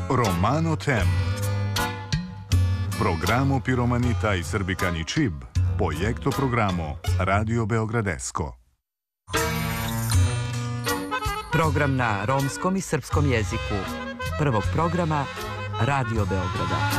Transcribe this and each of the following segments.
Romano Tem. Programo Piromanita i Srbikani Čib, Projekto programo Radio Beogradesko. Program na romskom i srpskom jeziku. Prvog programa Radio Beograda.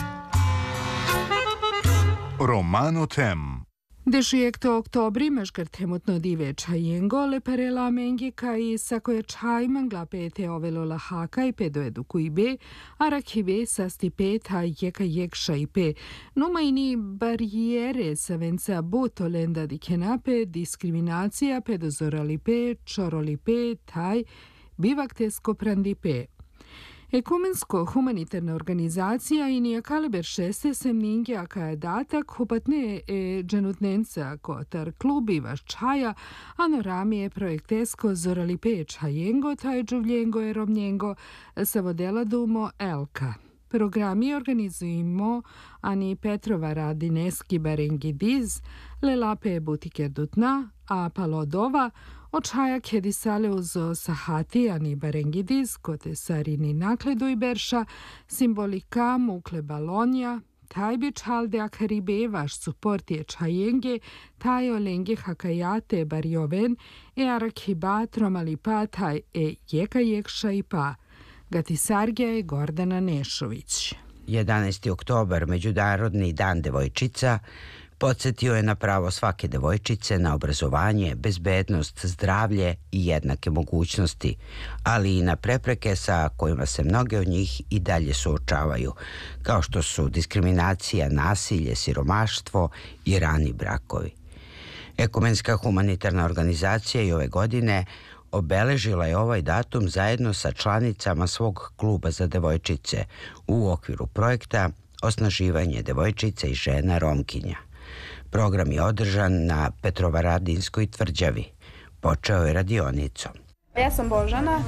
Romano Tem. Dešiekto oktobri meškartemotno dive čajengo le perela mengika i sakoje čaj mangla pete ovelo lahaka i pedo eduku i be, arakive sasti peta jeka jekša i pe. Numaini barijere savenca buto lenda di kenape, diskriminacija pedozorali pe, čoroli pe, taj bivaktesko prandi pe. Ekumensko-humanitarna organizacija i nijakaliber šeste semninge aka je datak hupatne dženutnenca kotar klubi vaš čaja, ano ramije projektesko zorali pe čajengo, taj džuvljengo je romnjengo, savodela dumo elka. Programi organizujemo ani Petrova radineski barengi diz, lelape butiker dutna, a palodova, očaja kedisale uzo sahati ani barengidiz, kote sarini nakledu i berša, simbolika mukle balonja, taj bi čalde akaribe vaš suport je čajenge, taj olenge hakajate barjoven, arakiba tromalipa taj jeka jekša i pa. Gatisargija je Gordana Nešović. 11. oktobar, Međunarodni dan devojčica, podsjetio je na pravo svake devojčice na obrazovanje, bezbednost, zdravlje i jednake mogućnosti, ali i na prepreke sa kojima se mnoge od njih i dalje suočavaju, kao što su diskriminacija, nasilje, siromaštvo i rani brakovi. Ekumenska humanitarna organizacija i ove godine obeležila je ovaj datum zajedno sa članicama svog kluba za devojčice u okviru projekta Osnaživanje devojčica i žena Romkinja. Program je održan na Petrovaradinskoj tvrđavi. Počeo je radionicom. Ja sam Božana,